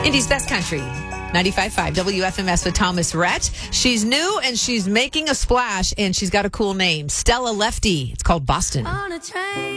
Indy's Best Country. 95.5 WFMS with Thomas Rhett. She's new and she's making a splash, and she's got a cool name. Stella Lefty. It's called Boston. On a train.